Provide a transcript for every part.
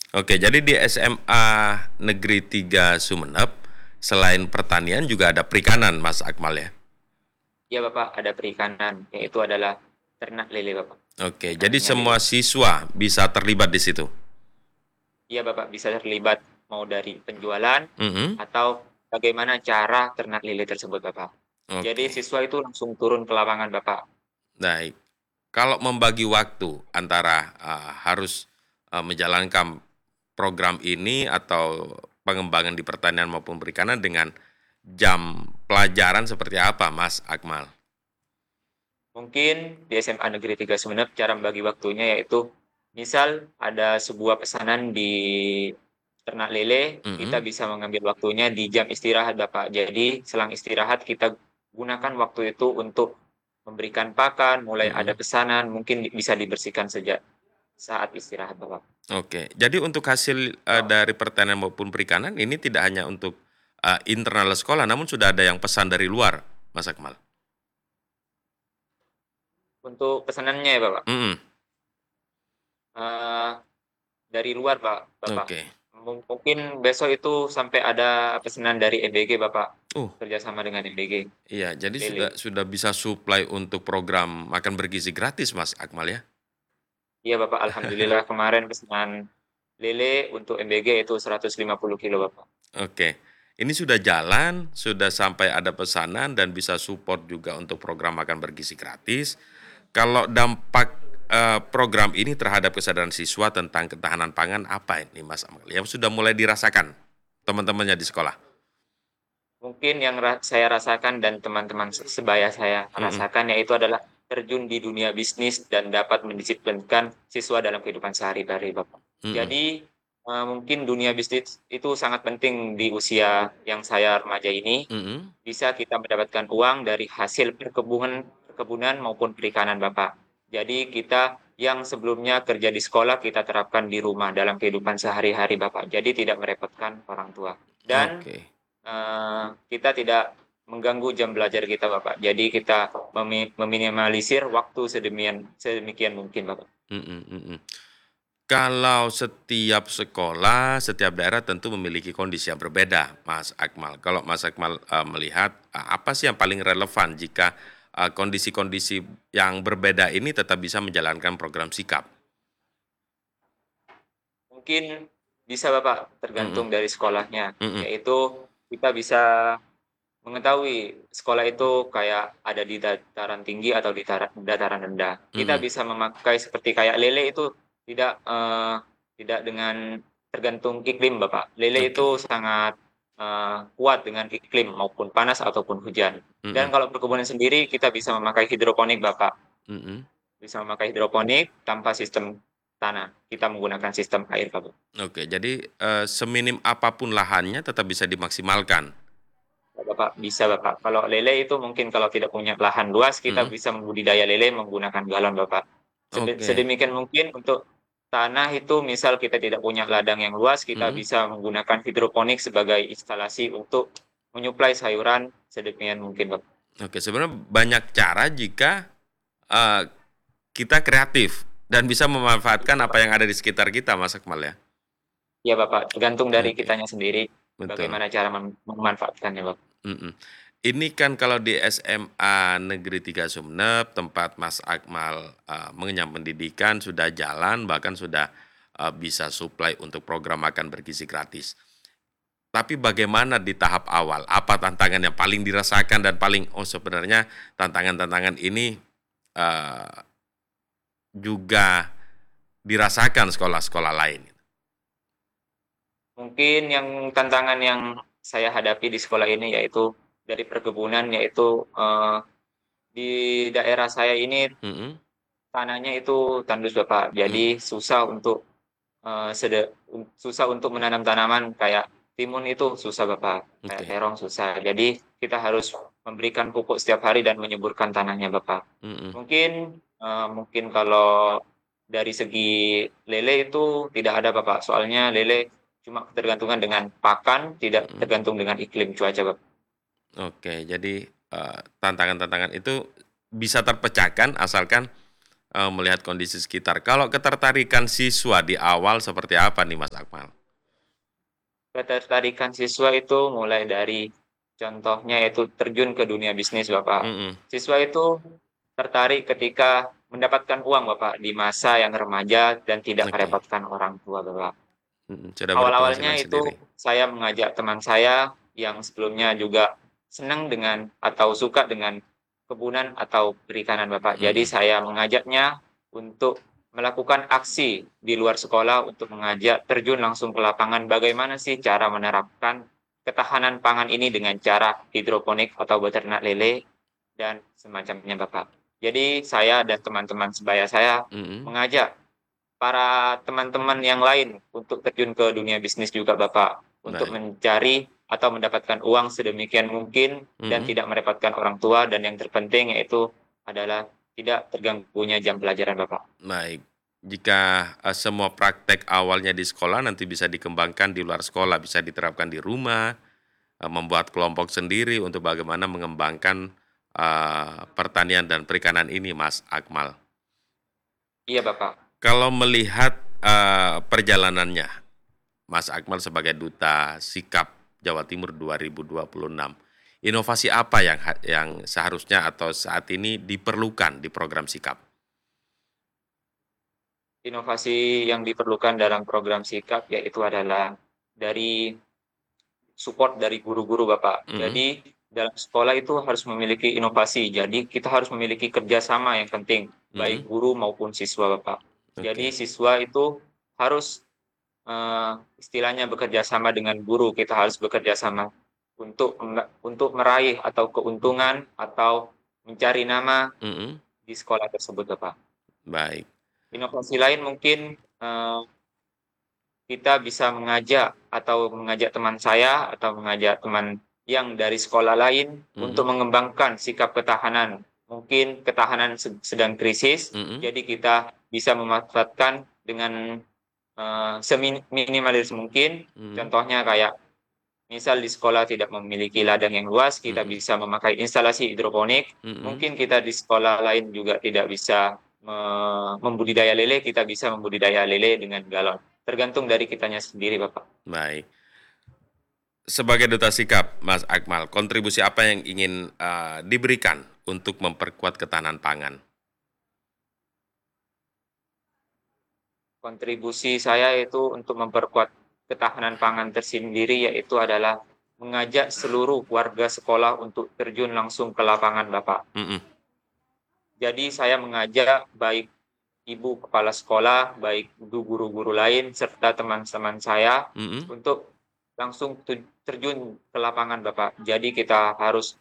Oke, jadi di SMA Negeri 3 Sumeneb, selain pertanian juga ada perikanan, Mas Akmal ya? Ya Bapak, ada perikanan, yaitu adalah ternak lele Bapak. Oke, jadi Pertanannya semua lele. siswa bisa terlibat di situ? Iya Bapak, bisa terlibat mau dari penjualan Mhm. atau bagaimana cara ternak lele tersebut Bapak. Jadi Oke, siswa itu langsung turun ke lapangan Bapak. baik. Kalau membagi waktu antara harus menjalankan program ini atau pengembangan di pertanian maupun perikanan dengan jam pelajaran seperti apa, Mas Akmal? Mungkin di SMA Negeri 3 Sumeneb cara membagi waktunya yaitu misal ada sebuah pesanan di ternak lele, kita Mhm, bisa mengambil waktunya di jam istirahat Bapak. Jadi selang istirahat kita gunakan waktu itu untuk memberikan pakan, mulai ada mhm. pesanan, mungkin bisa dibersihkan sejak saat istirahat Bapak. Oke, jadi untuk hasil, Kalau dari pertanian maupun perikanan ini tidak hanya untuk, internal sekolah, namun sudah ada yang pesan dari luar, Mas Akmal? untuk pesanannya ya Bapak, Mhm, eh, dari luar Bapak. oke. Mungkin besok itu sampai ada pesanan dari MBG Bapak, Oh, kerjasama dengan MBG iya, jadi Lele. sudah bisa supply untuk program makan bergizi gratis, Mas Akmal, ya? Iya Bapak, alhamdulillah kemarin pesanan lele untuk MBG itu 150 kilo Bapak. Oke, ini sudah jalan, sudah sampai ada pesanan dan bisa support juga untuk program makan bergizi gratis. Kalau dampak, program ini terhadap kesadaran siswa tentang ketahanan pangan apa ini, Mas Akmal, yang sudah mulai dirasakan teman-temannya di sekolah? Mungkin yang saya rasakan dan teman-teman sebaya saya Mhm, rasakan yaitu adalah terjun di dunia bisnis dan dapat mendisiplinkan siswa dalam kehidupan sehari-hari Bapak. mhm, Jadi mungkin dunia bisnis itu sangat penting di usia yang saya remaja ini. mhm. Bisa kita mendapatkan uang dari hasil perkebunan maupun perikanan Bapak. Jadi kita yang sebelumnya kerja di sekolah kita terapkan di rumah dalam kehidupan sehari-hari Bapak. Jadi tidak merepotkan orang tua. Dan Oke. kita tidak mengganggu jam belajar kita Bapak. Jadi kita meminimalisir waktu sedemikian mungkin Bapak. Mhm, mhm. Kalau setiap sekolah, setiap daerah tentu memiliki kondisi yang berbeda, Mas Akmal. Kalau Mas Akmal, melihat, apa sih yang paling relevan jika, kondisi-kondisi yang berbeda ini tetap bisa menjalankan program sikap? Mungkin bisa Bapak, Mhm, tergantung dari sekolahnya, mhm, yaitu kita bisa mengetahui sekolah itu kayak ada di dataran tinggi atau di dataran rendah. Kita mhm. bisa memakai seperti kayak lele itu tidak, tidak dengan tergantung iklim, Bapak. Lele itu Oke, sangat, kuat dengan iklim maupun panas ataupun hujan. Dan mhm, kalau perkebunan sendiri kita bisa memakai hidroponik, Bapak. mhm. Bisa memakai hidroponik tanpa sistem tanah. Kita menggunakan sistem air, Bapak. Oke, jadi, seminim apapun lahannya tetap bisa dimaksimalkan? Bapak, bisa Bapak. Kalau lele itu mungkin kalau tidak punya lahan luas, kita Mhm, bisa membudidaya lele menggunakan galon Bapak. oke, Sedemikian mungkin untuk tanah itu misal kita tidak punya ladang yang luas, kita mhm. bisa menggunakan hidroponik sebagai instalasi untuk menyuplai sayuran sedemikian mungkin Bapak. Oke, sebenarnya banyak cara jika, eee, kita kreatif dan bisa memanfaatkan Iya apa Bapak. yang ada di sekitar kita, Mas Akmal, ya? Iya Bapak, tergantung dari Oke, kitanya sendiri betul, bagaimana cara memanfaatkannya Bapak. mhm. Ini kan kalau di SMA Negeri 3 Sumeneb, tempat Mas Akmal, mengenyam pendidikan, sudah jalan, bahkan sudah, bisa supply untuk program makan bergizi gratis. Tapi bagaimana di tahap awal? Apa tantangan yang paling dirasakan dan paling, "Oh, sebenarnya tantangan-tantangan ini, eee, juga dirasakan sekolah-sekolah lain?" Mungkin yang tantangan yang saya hadapi di sekolah ini yaitu dari perkebunan yaitu di daerah saya ini Mhm, tanahnya itu tandus Bapak, mhm, jadi susah untuk, susah untuk menanam tanaman kayak timun itu susah Bapak, kayak oke, terong susah. Jadi kita harus memberikan pupuk setiap hari dan menyuburkan tanahnya Bapak. mhm, Mungkin kalau dari segi lele itu tidak ada Bapak, soalnya lele cuma ketergantungan dengan pakan, tidak mhm. tergantung dengan iklim cuaca Bapak. Oke, jadi, tantangan-tantangan itu bisa terpecahkan asalkan melihat kondisi sekitar. Kalau ketertarikan siswa di awal seperti apa nih Mas Akmal? Ketertarikan siswa itu mulai dari contohnya yaitu terjun ke dunia bisnis, Bapak. Mhm, Siswa itu tertarik ketika mendapatkan uang, Bapak, di masa yang remaja dan tidak oke, merepotkan orang tua, Bapak. sudah Awal-awalnya berpenghasilan itu sendiri. saya mengajak teman saya yang sebelumnya juga senang dengan atau suka dengan kebunan atau perikanan, Bapak. Jadi Mhm, saya mengajaknya untuk melakukan aksi di luar sekolah untuk mengajak terjun langsung ke lapangan bagaimana sih cara menerapkan ketahanan pangan ini dengan cara hidroponik atau beternak lele dan semacamnya, Bapak. Jadi saya dan teman-teman sebaya saya mhm, mengajak para teman-teman yang lain untuk terjun ke dunia bisnis juga, Bapak, untuk baik, mencari atau mendapatkan uang sedemikian mungkin dan mhm, tidak merepotkan orang tua dan yang terpenting yaitu adalah tidak terganggunya jam pelajaran, Bapak. baik. Jika, semua praktek awalnya di sekolah nanti bisa dikembangkan di luar sekolah, bisa diterapkan di rumah, membuat kelompok sendiri untuk bagaimana mengembangkan, pertanian dan perikanan ini Mas Akmal. Iya, Bapak. Kalau melihat, perjalanannya Mas Akmal sebagai duta sikap Jawa Timur 2026, inovasi apa yang seharusnya atau saat ini diperlukan di program sikap? Inovasi yang diperlukan dalam program Sikap yaitu adalah dari support dari guru-guru, Bapak. Mhm, Jadi dalam sekolah itu harus memiliki inovasi. Jadi kita harus memiliki kerjasama yang penting, mhm, baik guru maupun siswa, Bapak. Jadi oke, siswa itu harus istilahnya bekerja sama dengan guru. Kita harus bekerja sama untuk meraih atau keuntungan atau mencari nama mhm, di sekolah tersebut, Bapak. baik, Inovasi lain mungkin kita bisa mengajak teman saya atau mengajak teman yang dari sekolah lain untuk mhm, mengembangkan sikap ketahanan. Mungkin ketahanan sedang krisis, mhm, jadi kita bisa memanfaatkan dengan seminimalis mungkin. mhm, Contohnya kayak misal di sekolah tidak memiliki ladang yang luas, kita mhm, bisa memakai instalasi hidroponik. mhm, Mungkin kita di sekolah lain juga tidak bisa membudidaya lele, kita bisa membudidaya lele dengan galon. Tergantung dari kitanya sendiri, Bapak. baik. Sebagai duta sikap Mas Akmal, kontribusi apa yang ingin, diberikan untuk memperkuat ketahanan pangan? Kontribusi saya itu untuk memperkuat ketahanan pangan tersendiri yaitu adalah mengajak seluruh warga sekolah untuk terjun langsung ke lapangan, Bapak. Mhm, Jadi saya mengajak baik ibu kepala sekolah, baik guru-guru lain, serta teman-teman saya mhm, untuk langsung terjun ke lapangan, Bapak. Jadi kita harus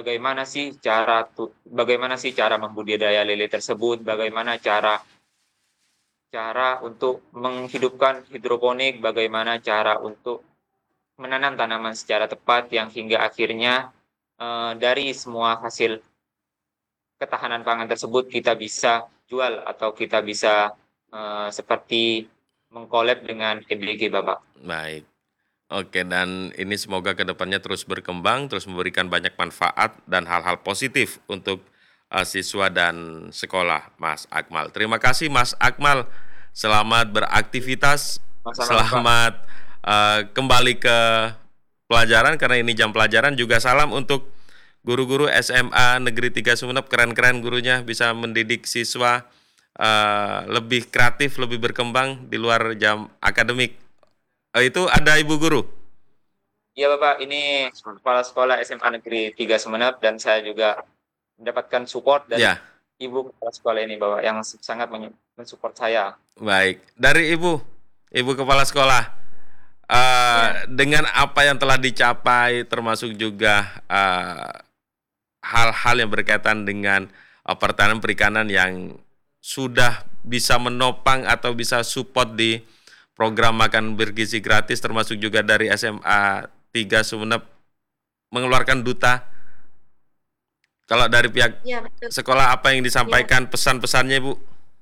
bagaimana sih cara membudidaya lele tersebut, bagaimana cara cara untuk menghidupkan hidroponik, bagaimana cara untuk menanam tanaman secara tepat yang hingga akhirnya, dari semua hasil ketahanan pangan tersebut kita bisa jual atau kita bisa, seperti dengan EBG, Bapak. baik. Oke, dan ini semoga kedepannya terus berkembang, terus memberikan banyak manfaat dan hal-hal positif untuk, siswa dan sekolah, Mas Akmal. Terima kasih Mas Akmal, selamat beraktivitas, Sama-sama, Bapak. selamat, kembali ke pelajaran karena ini jam pelajaran, juga salam untuk guru-guru SMA Negeri 3 Sumeneb, keren-keren gurunya bisa mendidik siswa, lebih kreatif, lebih berkembang di luar jam akademik. Itu ada ibu guru? Iya, Bapak, ini kepala sekolah SMA Negeri 3 Sumeneb dan saya juga mendapatkan support dari Ya, ibu kepala sekolah ini, Bapak, yang sangat men-support saya. baik. Dari ibu, ibu kepala sekolah, Ya, dengan apa yang telah dicapai termasuk juga, hal-hal yang berkaitan dengan, pertanian perikanan yang sudah bisa menopang atau bisa support di program makan bergizi gratis termasuk juga dari SMA 3 Sumeneb mengeluarkan duta. Kalau dari pihak ya betul. sekolah apa yang Ya, disampaikan pesan-pesannya, Bu?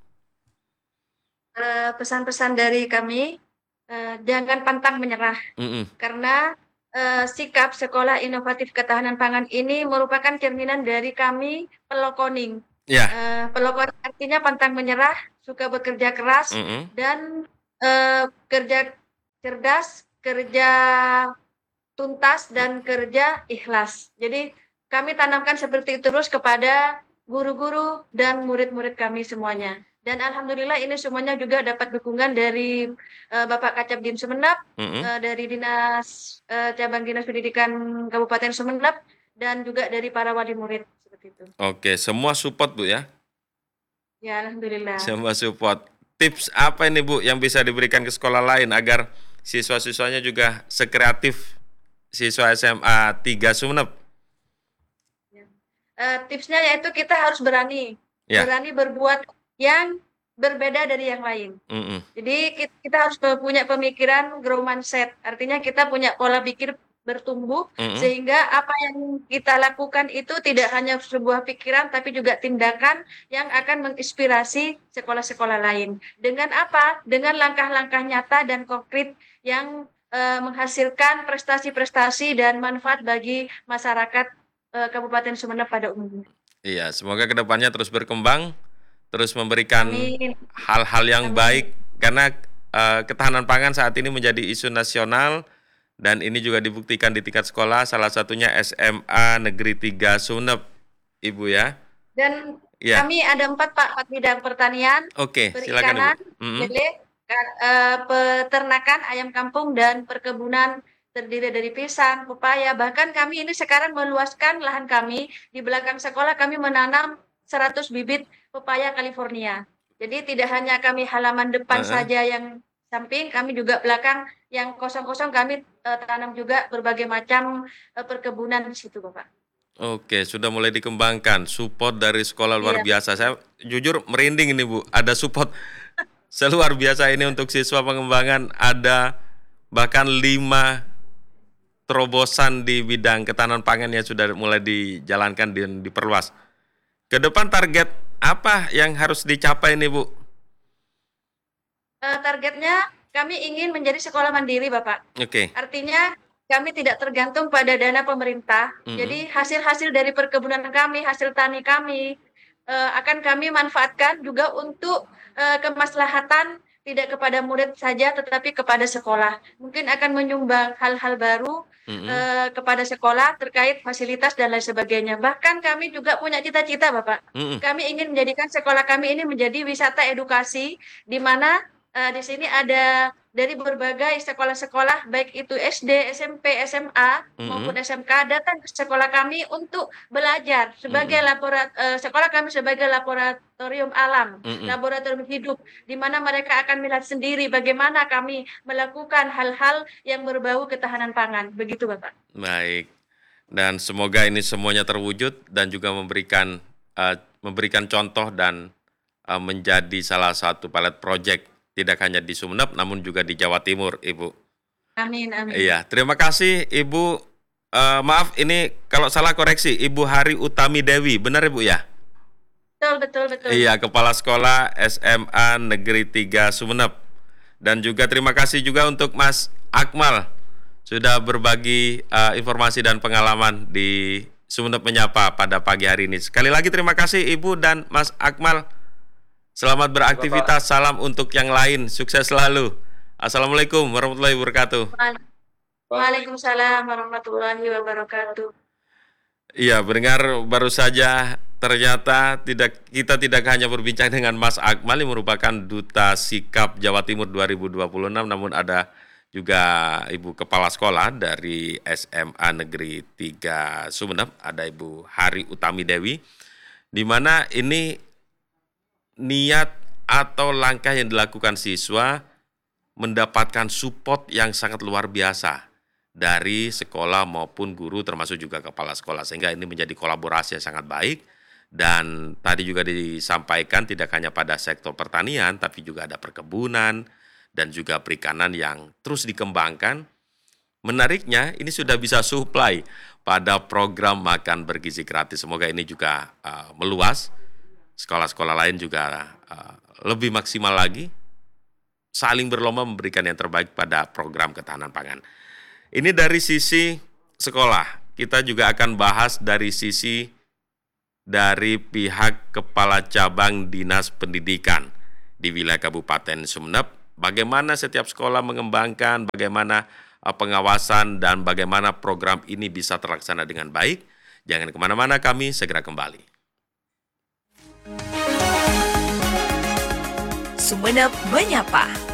pesan-pesan dari kami, jangan pantang menyerah Mhm, karena, sikap Sekolah Inovatif Ketahanan Pangan ini merupakan cerminan dari kami Pelokoning. Ya. Pelopor artinya pantang menyerah, suka bekerja keras, Mm-mm. dan kerja cerdas, kerja tuntas, dan kerja ikhlas. Jadi kami tanamkan seperti itu terus kepada guru-guru dan murid-murid kami semuanya. Dan alhamdulillah ini semuanya juga dapat dukungan dari Bapak Kacabdim Sumeneb, Mm-mm. dari Dinas Cabang Dinas Pendidikan Kabupaten Sumeneb, dan juga dari para wali murid seperti itu. Oke, semua support Bu ya? Ya, alhamdulillah. Semua support. Tips apa ini Bu yang bisa diberikan ke sekolah lain agar siswa-siswanya juga sekreatif siswa SMA 3 Sumeneb? Tipsnya yaitu kita harus berani Ya. berbuat yang berbeda dari yang lain. Mm-mm. Jadi kita harus punya pemikiran grow mindset, artinya kita punya pola pikir bertumbuh, Mm-mm. sehingga apa yang kita lakukan itu tidak hanya sebuah pikiran tapi juga tindakan yang akan menginspirasi sekolah-sekolah lain. Dengan apa? Dengan langkah-langkah nyata dan konkret yang menghasilkan prestasi-prestasi dan manfaat bagi masyarakat Kabupaten Sumeneb pada umumnya. Iya, semoga kedepannya terus berkembang, terus memberikan Amin. hal-hal yang Amin. baik karena ketahanan pangan saat ini menjadi isu nasional dan ini juga dibuktikan di tingkat sekolah, salah satunya SMA Negeri 3 Sumeneb, Ibu ya. Dan Iya. kami ada 4 bidang pertanian, Oke, silakan Ibu. perikanan, lele, peternakan, ayam kampung, dan perkebunan terdiri dari pisang, pepaya. Bahkan kami ini sekarang meluaskan lahan kami. Di belakang sekolah kami menanam 100 bibit pepaya California. Jadi tidak hanya kami halaman depan saja yang samping, kami juga belakang yang kosong-kosong kami tanam juga berbagai macam perkebunan di situ, Bapak. Oke, sudah mulai dikembangkan. Support dari sekolah luar Iya. biasa. Saya jujur merinding ini Bu. Ada support seluar biasa ini untuk siswa pengembangan. Ada bahkan 5 terobosan di bidang ketahanan pangan yang sudah mulai dijalankan dan diperluas. Ke depan target apa yang harus dicapai nih Bu? Targetnya kami ingin menjadi sekolah mandiri, Bapak. Oke. Artinya kami tidak tergantung pada dana pemerintah. Jadi hasil-hasil dari perkebunan kami, hasil tani kami akan kami manfaatkan juga untuk kemaslahatan tidak kepada murid saja tetapi kepada sekolah. Mungkin akan menyumbang hal-hal baru kepada sekolah terkait fasilitas dan lain sebagainya. Bahkan kami juga punya cita-cita, Bapak. Kami ingin menjadikan sekolah kami ini menjadi wisata edukasi, di mana di sini ada dari berbagai sekolah-sekolah, baik itu SD, SMP, SMA, maupun SMK, datang ke sekolah kami untuk belajar sebagai sekolah kami sebagai laboratorium alam, laboratorium hidup, di mana mereka akan melihat sendiri bagaimana kami melakukan hal-hal yang berbau ketahanan pangan. Begitu, Bapak. Baik. Dan semoga ini semuanya terwujud dan juga memberikan contoh dan menjadi salah satu pilot project tidak hanya di Sumeneb namun juga di Jawa Timur, Ibu. Amin, amin. Iya, terima kasih Ibu. Maaf ini kalau salah koreksi, Ibu Hari Utami Dewi, benar Ibu ya? Betul. Iya, Kepala Sekolah SMA Negeri 3 Sumeneb. Dan juga terima kasih juga untuk Mas Akmal sudah berbagi informasi dan pengalaman di Sumeneb Menyapa pada pagi hari ini. Sekali lagi terima kasih Ibu dan Mas Akmal. Selamat beraktivitas, salam untuk yang lain, sukses selalu. Assalamualaikum warahmatullahi wabarakatuh. Waalaikumsalam warahmatullahi wabarakatuh. Iya, pendengar baru saja ternyata kita tidak hanya berbincang dengan Mas Akmal yang merupakan Duta Sikap Jawa Timur 2026, namun ada juga Ibu Kepala Sekolah dari SMA Negeri 3 Sumeneb, ada Ibu Hari Utami Dewi, di mana ini niat atau langkah yang dilakukan siswa mendapatkan support yang sangat luar biasa dari sekolah maupun guru termasuk juga kepala sekolah, sehingga ini menjadi kolaborasi yang sangat baik. Dan tadi juga disampaikan tidak hanya pada sektor pertanian tapi juga ada perkebunan dan juga perikanan yang terus dikembangkan. Menariknya ini sudah bisa supply pada program makan bergizi gratis. Semoga ini juga meluas. Sekolah-sekolah lain juga lebih maksimal lagi, saling berlomba memberikan yang terbaik pada program ketahanan pangan. Ini dari sisi sekolah. Kita juga akan bahas dari sisi dari pihak Kepala Cabang Dinas Pendidikan di wilayah Kabupaten Sumeneb, bagaimana setiap sekolah mengembangkan, bagaimana pengawasan, dan bagaimana program ini bisa terlaksana dengan baik. Jangan kemana-mana, kami segera kembali. Sumeneb Menyapa.